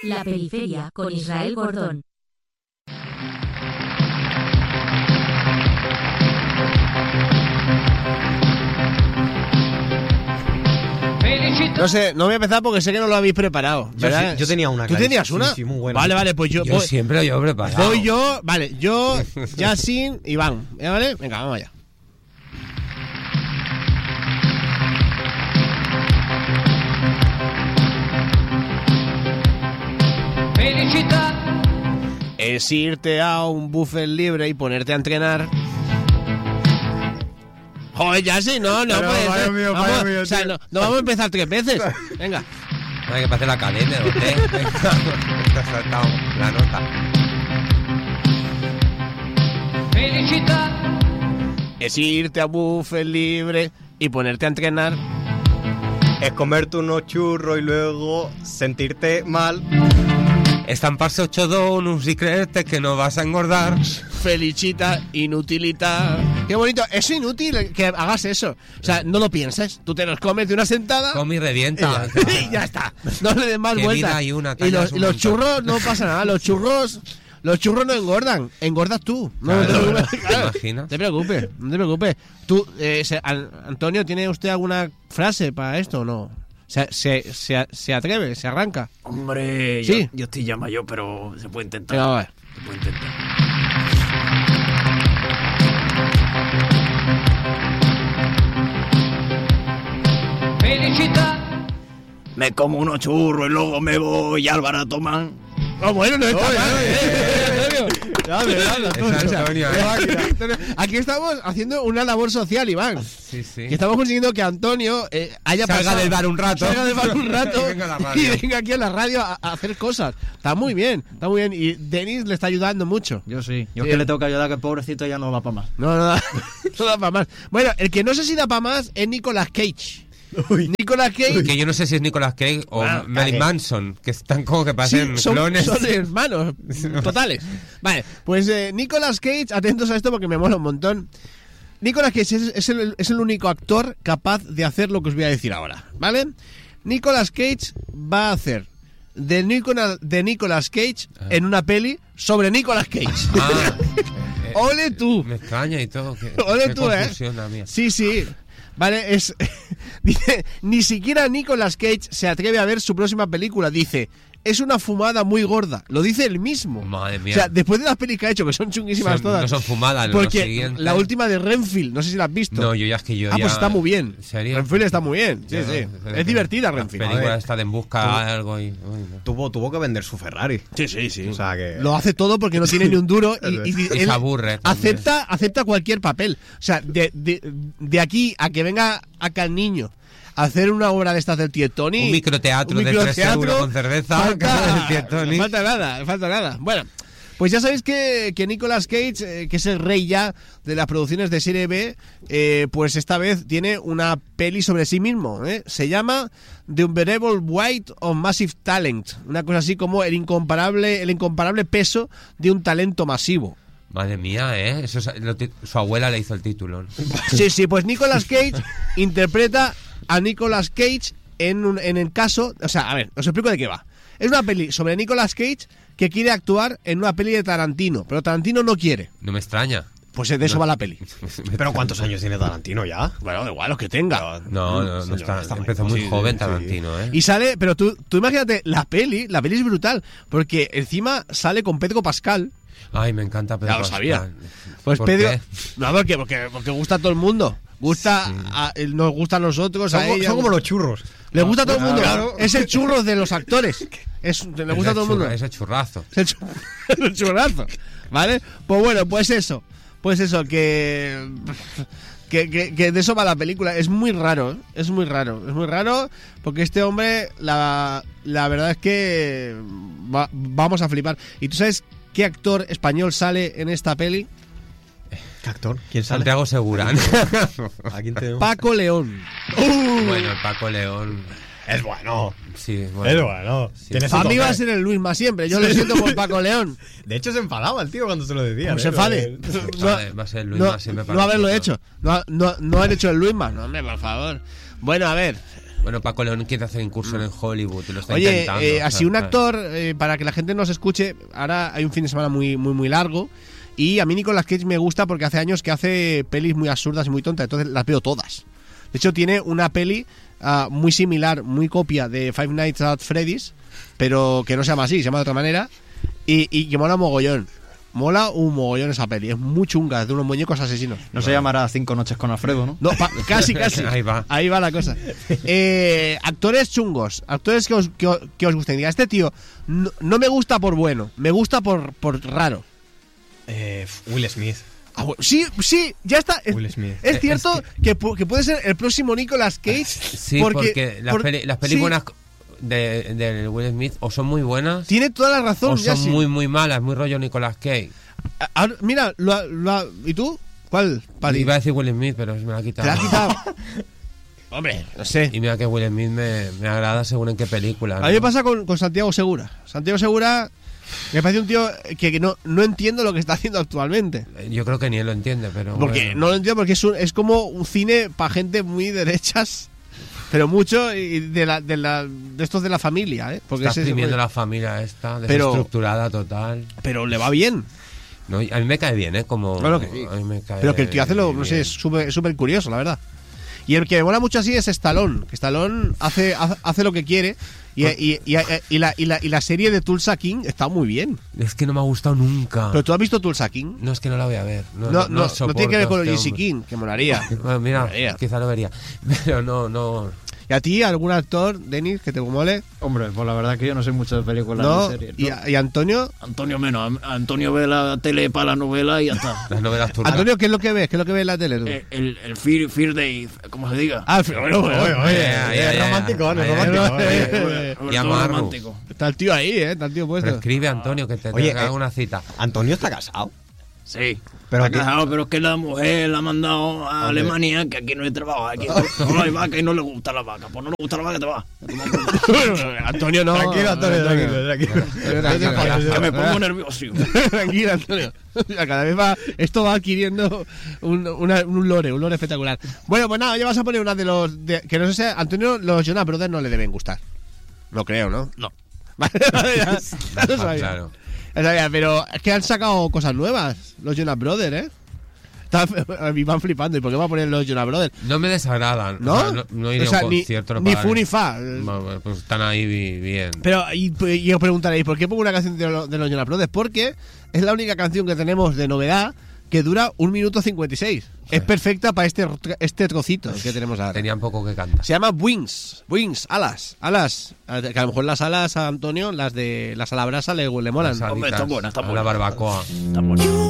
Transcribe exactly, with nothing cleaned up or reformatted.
La Periferia con Israel Gordón. No sé, no voy a empezar porque sé que no lo habéis preparado, ¿verdad? Yo, yo tenía una. ¿Tú tenías sí, una? Sí, sí, muy buena. Vale, vale, pues yo... Yo voy, siempre lo llevo preparado. Voy yo, vale, yo, Yasin, Iván, ¿vale? Venga, vamos allá. Felicita. Es irte a un buffet libre y ponerte a entrenar. Joder, Yasin, no, no Pero, puede fallo ser. mío, Vamos, fallo mío, o sea, tío. no, no vamos a empezar tres veces. Venga. Hay que pasar la cadena, ¿no? Te has saltado la nota. Felicita. Es irte a buffet libre y ponerte a entrenar. Es comerte unos churros y luego sentirte mal. Estamparse ocho donuts y creerte que no vas a engordar. Felicita, inutilita. Qué bonito, es inútil que hagas eso. O sea, no lo pienses. Tú te los comes de una sentada. Come y revienta. Y ya está. No le des más Qué vueltas. vida hay una, y los, tallas un los montón. churros no pasa nada. Los churros. Los churros no engordan, engordas tú. No, Claro, te preocupes, ¿te claro. imaginas? No te preocupes, no te preocupes. Tú, eh, se- An- Antonio, ¿tiene usted alguna frase para esto o no? Se, se, se, se atreve, se arranca. Hombre, Sí. yo, yo estoy ya mayor, pero se puede intentar. Venga, va. Se puede intentar. Felicita. Me como unos churros y luego me voy al bar a tomar. Ah, bueno, no está mal. eh, eh, Antonio. Ya, de verdad, Antonio, Es o sea, Antonio, ¿eh? Aquí estamos haciendo una labor social, Iván. Sí, sí. Que estamos consiguiendo que Antonio eh, haya Salga pasado- del bar un rato. salga del bar un rato Y venga a la radio. y venga aquí a la radio a, a hacer cosas. Está muy bien, está muy bien. Y Denis le está ayudando mucho. Yo sí. Yo Sí. es que le tengo que ayudar, que el pobrecito ya no va para más. No, no da, no da para más. Bueno, el que no sé si da para más es Nicolas Cage. Nicolas Cage. Que yo no sé si es Nicolas Cage o Bueno, Marilyn Manson, que están como que Sí, parecen son, clones. son hermanos totales. Vale, pues eh, Nicolas Cage, atentos a esto porque me mola un montón. Nicolas Cage es, es el, es el único actor capaz de hacer lo que os voy a decir ahora, ¿vale? Nicolas Cage va a hacer de, Nicola- de Nicolas Cage en una peli sobre Nicolas Cage. Ah, eh, Ole tú. Me extraña y todo. Que, Ole qué tú, eh. confusión la mía. Sí, sí. Vale, es. Dice, ni siquiera Nicolas Cage se atreve a ver su próxima película. Dice, es una fumada muy gorda. Lo dice él mismo. Madre mía. O sea, después de las pelis que ha hecho, que son chunguísimas Son- todas. no son fumadas, los Porque siguientes. la última de Renfield, no sé si la has visto. No, yo ya es que yo ah, ya... pues está muy bien. ¿En serio? Renfield está muy bien. Sí, Ya, sí. la- Es divertida La Renfield. película A ver. está de en busca de algo y... uy, no. Tuvo, tuvo que vender su Ferrari. Sí, sí, sí. O sea que. Lo hace todo porque no tiene ni un duro y, y- y Y él se aburre también. acepta, acepta cualquier papel. O sea, de, de, de aquí a que venga acá el niño a hacer una obra de estas del tío Tony. Un microteatro de tres euros con cerveza, Falta, que es el tío Tony. no falta nada, no falta nada. Bueno, pues ya sabéis que, que Nicolas Cage, eh, que es el rey ya de las producciones de serie B, eh, pues esta vez tiene una peli sobre sí mismo. ¿eh? Se llama The Unbearable Weight of Massive Talent. Una cosa así como el incomparable, el incomparable peso de un talento masivo. Madre mía, ¿eh? Eso es- lo ti- su abuela le hizo el título. Sí, sí, pues Nicolas Cage interpreta a Nicolas Cage en, un, en el caso... O sea, a ver, os explico de qué va. Es una peli sobre Nicolas Cage que quiere actuar en una peli de Tarantino, pero Tarantino no quiere. No me extraña. Pues de eso No. va la peli. Pero ¿cuántos años tiene Tarantino ya? Bueno, da igual los que tenga. No, no, no está, empezó muy Sí, joven sí. Tarantino, ¿eh? Y sale, pero tú, tú imagínate, la peli, la peli es brutal, porque encima sale con Pedro Pascal. Ay, me encanta Pedro Ya lo sabía. Pascal. Pues ¿Por Pedro... qué? No, porque, porque, porque gusta a todo el mundo. Gusta a- nos gusta a nosotros, Son, a co- ella. son como los churros. Le gusta a todo el mundo. Claro. Es el churro de los actores. Es, le gusta a todo el mundo. Ese churrazo. Es el, chu- el churrazo. ¿Vale? Pues bueno, pues eso. Pues eso, que, que, que, que de eso va la película. Es muy raro, ¿eh? Es muy raro. Es muy raro porque este hombre, la, la verdad es que va- vamos a flipar. ¿Y tú sabes qué actor español sale en esta peli? ¿Qué actor? ¿Quién sale? Santiago Segura. ¿A quién tenemos? Paco León. Bueno, el Paco León. Es bueno. Sí, Es bueno. bueno. Sí. Tiene su A mí toque. va a ser el Luisma siempre. Yo lo siento por Paco León. De hecho, se enfadaba el tío cuando se lo decía. Pues se enfade. No, va a ser Luisma no, siempre para no haberlo nosotros. hecho. No, no, no han hecho el Luisma. No, hombre, por favor. Bueno, a ver. Bueno, Paco León quiere hacer incursión en Hollywood y lo está Oye, intentando. eh, o sea, así un claro. actor, eh, para que la gente nos escuche, ahora hay un fin de semana muy, muy, muy largo. Y a mí Nicolas Cage me gusta porque hace años que hace pelis muy absurdas y muy tontas, entonces las veo todas. De hecho, tiene una peli uh, muy similar, muy copia de Five Nights at Freddy's, pero que no se llama así, se llama de otra manera, y, y que mola mogollón. Mola un mogollón esa peli, es muy chunga, es de unos muñecos asesinos. No se llamará Cinco noches con Alfredo, ¿no? No, pa- casi, casi. Ahí va. Ahí va la cosa. Eh, actores chungos, actores que os, que, os- que os gusten. Diga, este tío no, no me gusta por bueno, me gusta por, por raro. Eh, Will Smith. Ah, bueno, sí, sí, ya está. Es, Will Smith. es Eh, cierto es que... pu- que puede ser el próximo Nicolas Cage. Sí, porque, las, por- peli- las sí, películas de, de Will Smith o son muy buenas tiene toda la razón. o ya son sí. muy, muy malas, muy rollo Nicolas Cage. Ah, ah, mira, lo, ha- lo ha- ¿y tú? ¿Cuál? Pari? Iba a decir Will Smith, pero me la ha ¿Te quitado. la has quitado? Hombre, no sé. Y mira que Will Smith me, me agrada según en qué película. A mí me pasa con, con Santiago Segura. Santiago Segura me parece un tío que, que no, no entiendo lo que está haciendo actualmente. Yo creo que ni él lo entiende, pero Porque bueno. no lo entiendo porque es, un- es como un cine para gente muy derechas, pero mucho y de la, de la de estos de la familia, ¿eh? Porque Está ese- exprimiendo la familia esta, Pero- desestructurada total. pero le va bien. No, y a mí me cae bien, ¿eh? Como, Claro que sí. a mí me cae Pero que el tío hace lo, no bien. sé, es súper es súper curioso, la verdad. Y el que me mola mucho así es Stallone, que Stallone hace, hace, hace lo que quiere y, y, y, y la, y, la, y la serie de Tulsa King está muy bien. Es que no me ha gustado nunca. ¿Pero tú has visto Tulsa King? No, es que no la voy a ver. No, No, no, no, soporto tiene que ver con a el este Jesse hombre. King, que molaría. Bueno, mira, Molaría. quizá lo vería. Pero no, no. ¿Y a ti, algún actor, Denis, que te mole? Hombre, pues la verdad que yo no sé mucho de películas ¿No? ni series. ¿Y, ¿no? a- y Antonio? Antonio menos. A- Antonio ve la tele para la novela y ya está. Las novelas turcas. Antonio, ¿qué es lo que ves? ¿Qué es lo que ves en la tele tú? Eh, el, el Fear, Fear Day, como se diga. Ah, bueno, bueno, oye, Ya, ya, es ya. romántico, ¿no? Ay, Es ay, romántico. ay, eh, ay, eh, Sobre y todo amargo. romántico. Está el tío ahí, ¿eh? Está el tío Pero puesto. escribe, Antonio, que te, Oye, te haga eh, una cita. Antonio está casado. Sí. Pero Está aquí- casado, pero es que la mujer la ha mandado a Alemania, que aquí no hay trabajo. Aquí no hay vaca y no le gusta la vaca. Pues no le gusta la vaca, te va. Antonio no. Tranquilo, Antonio, tranquilo, tranquilo. Tranquilo, tranquilo. Que me pongo nervioso. Tranquilo, Antonio. Cada vez va, esto va adquiriendo un, una- un lore, un lore espectacular. Bueno, pues nada, ya vas a poner una de los. De, que no sé si a Antonio los Jonas Brothers no le deben gustar. No creo, ¿no? No. Vale, vale, ya, ya lo Ah, sabía. claro. Ya sabía, pero es que han sacado cosas nuevas, los Jonas Brothers, ¿eh? Están- a mí van flipando. ¿Y por qué va a poner los Jonas Brothers? No me desagradan. ¿No? O sea, no, no iré O sea, a un ni- concierto. no ni pagaré. fu ni fa. Bueno, pues están ahí bi- bien. Pero, y, y os preguntaréis, ¿por qué pongo una canción de, lo- de los Jonas Brothers? Porque es la única canción que tenemos de novedad que dura un minuto cincuenta y seis. Es perfecta para este, este trocito que tenemos ahora. Tenían poco que cantar. Se llama Wings, Wings, alas, alas. Que a lo mejor las alas a Antonio, las de las a la brasa le, le molan. Las Hombre, alitas está buena, está a buena. la barbacoa. Está bueno.